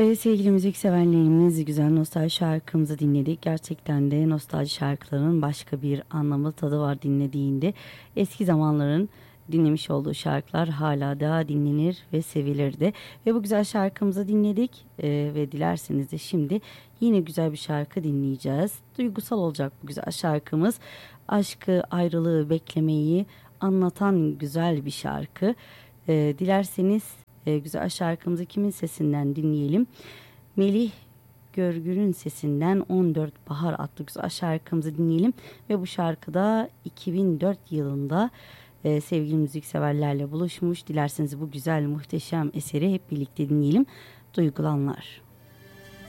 Evet sevgili müzikseverlerimiz, güzel nostalji şarkımızı dinledik. Gerçekten de nostalji şarkılarının başka bir anlamı, tadı var dinlediğinde. Eski zamanların dinlemiş olduğu şarkılar hala da dinlenir ve sevilirdi. Ve bu güzel şarkımızı dinledik. Ve dilerseniz de şimdi yine güzel bir şarkı dinleyeceğiz. Duygusal olacak bu güzel şarkımız. Aşkı, ayrılığı, beklemeyi anlatan güzel bir şarkı. Dilerseniz güzel şarkımızı kimin sesinden dinleyelim? Melih Görgür'ün sesinden 14 Bahar adlı güzel şarkımızı dinleyelim. Ve bu şarkıda 2004 yılında sevgili müzikseverlerle buluşmuş. Dilerseniz bu güzel muhteşem eseri hep birlikte dinleyelim. Duygulanlar.